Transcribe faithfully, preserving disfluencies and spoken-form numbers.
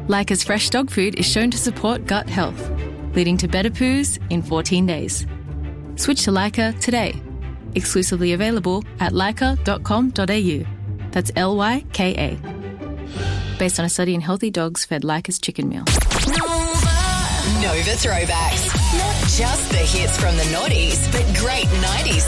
Lyca's fresh dog food is shown to support gut health, leading to better poos in fourteen days. Switch to Lyca today. Exclusively available at lyca dot com dot a u. That's L Y K A. Based on a study in healthy dogs fed Lyca's chicken meal. Nova Throwbacks. Not just the hits from the noughties, but great nineties